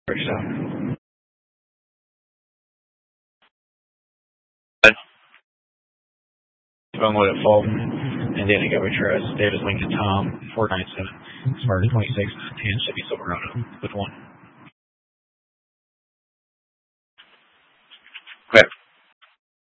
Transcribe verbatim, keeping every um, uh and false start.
So. Phone load at Fulton, and then Danica Contreras, Davis Lincoln Tom, four nine seven, Smart twenty-six, ten Chevy Silverado with one.